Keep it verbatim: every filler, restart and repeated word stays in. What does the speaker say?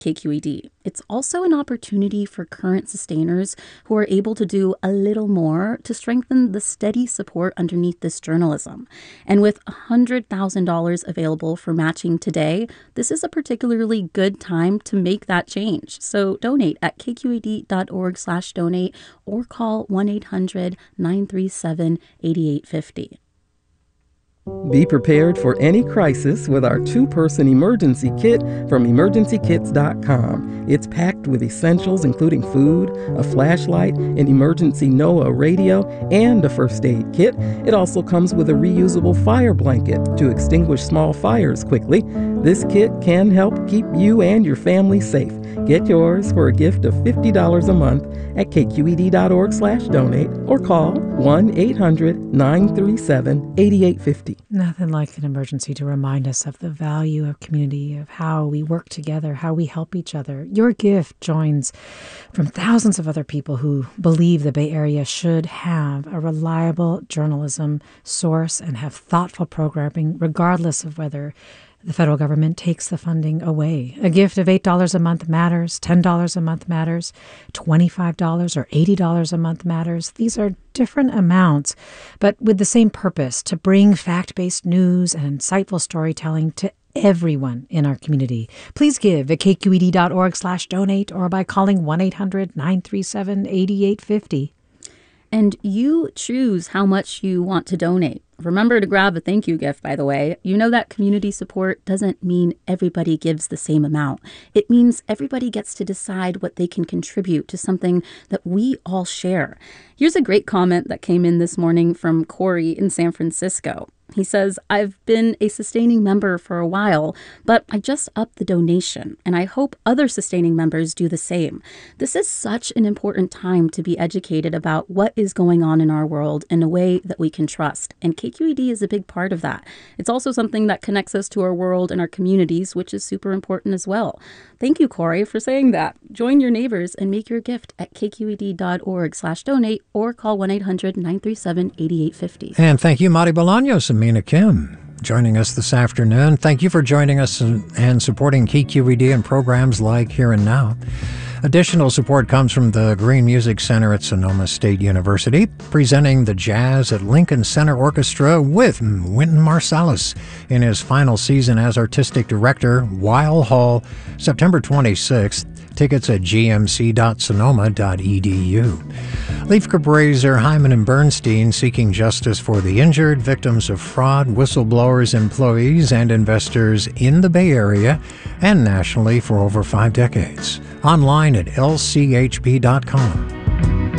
K Q E D. It's also an opportunity for current sustainers who are able to do a little more to strengthen the steady support underneath this journalism. And with one hundred thousand dollars available for matching today, this is a particularly good time to make that change. So donate at k q e d dot org slash donate or call one eight hundred nine three seven eight eight five zero. Be prepared for any crisis with our two-person emergency kit from emergency kits dot com. It's packed with essentials including food, a flashlight, an emergency NOAA radio, and a first aid kit. It also comes with a reusable fire blanket to extinguish small fires quickly. This kit can help keep you and your family safe. Get yours for a gift of fifty dollars a month at k q e d dot org slash donate or call one eight hundred nine three seven eight eight five zero. Nothing like an emergency to remind us of the value of community, of how we work together, how we help each other. Your gift joins from thousands of other people who believe the Bay Area should have a reliable journalism source and have thoughtful programming, regardless of whether the federal government takes the funding away. A gift of eight dollars a month matters, ten dollars a month matters, twenty-five dollars or eighty dollars a month matters. These are different amounts, but with the same purpose, to bring fact-based news and insightful storytelling to everyone in our community. Please give at k q e d dot org slash donate or by calling one eight hundred nine three seven eight eight five zero. And you choose how much you want to donate. Remember to grab a thank you gift, by the way. You know that community support doesn't mean everybody gives the same amount. It means everybody gets to decide what they can contribute to something that we all share. Here's a great comment that came in this morning from Corey in San Francisco. He says, I've been a sustaining member for a while, but I just upped the donation, and I hope other sustaining members do the same. This is such an important time to be educated about what is going on in our world in a way that we can trust, and K Q E D is a big part of that. It's also something that connects us to our world and our communities, which is super important as well. Thank you, Corey, for saying that. Join your neighbors and make your gift at k q e d dot org slash donate or call one eight hundred nine three seven eight eight five zero. And thank you, Mari Bolaños and Mina Kim, joining us this afternoon. Thank you for joining us and supporting K Q E D and programs like Here and Now. Additional support comes from the Green Music Center at Sonoma State University, presenting the Jazz at Lincoln Center Orchestra with Wynton Marsalis in his final season as artistic director, Weil Hall, September twenty-sixth. Tickets at g m c dot sonoma dot e d u. Leif Cabraser, Hyman and Bernstein seeking justice for the injured, victims of fraud, whistleblowers, employees, and investors in the Bay Area and nationally for over five decades. Online at l c h p dot com.